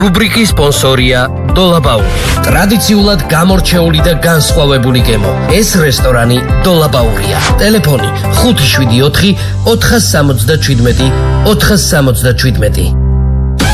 რუბრიკის სპონსორია დოლაბაური. ტრადიციულად გამორჩეული და განსხვავებული გემო. ეს რესტორანი დოლაბაურია. ტელეფონი 574 467 467.